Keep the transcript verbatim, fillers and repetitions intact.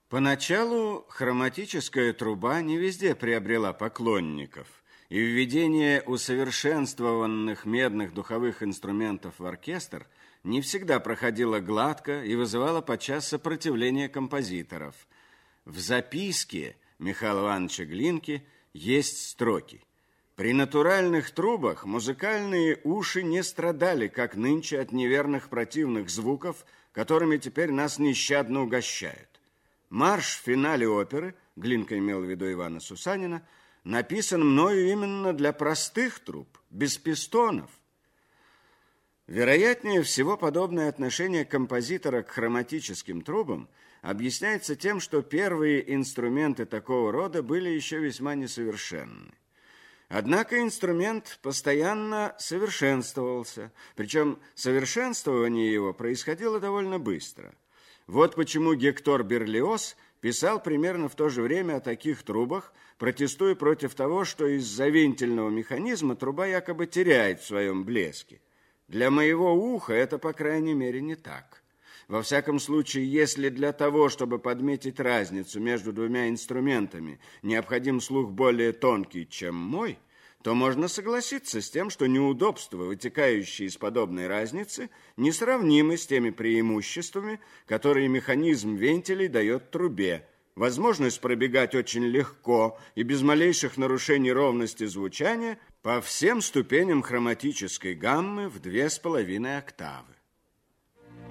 Поначалу хроматическая труба не везде приобрела поклонников, и введение усовершенствованных медных духовых инструментов в оркестр не всегда проходило гладко и вызывало подчас сопротивление композиторов. В записке Михаила Ивановича Глинки есть строки: «При натуральных трубах музыкальные уши не страдали, как нынче, от неверных противных звуков, которыми теперь нас нещадно угощают. Марш в финале оперы», Глинка имел в виду Ивана Сусанина, «написан мною именно для простых труб, без пистонов». Вероятнее всего, подобное отношение композитора к хроматическим трубам объясняется тем, что первые инструменты такого рода были еще весьма несовершенны. Однако инструмент постоянно совершенствовался, причем совершенствование его происходило довольно быстро. Вот почему Гектор Берлиоз писал примерно в то же время о таких трубах, протестуя против того, что из-за вентильного механизма труба якобы теряет в своем блеске. Для моего уха это, по крайней мере, не так. Во всяком случае, если для того, чтобы подметить разницу между двумя инструментами, необходим слух более тонкий, чем мой, то можно согласиться с тем, что неудобства, вытекающие из подобной разницы, несравнимы с теми преимуществами, которые механизм вентилей дает трубе. Возможность пробегать очень легко и без малейших нарушений ровности звучания по всем ступеням хроматической гаммы в две с половиной октавы.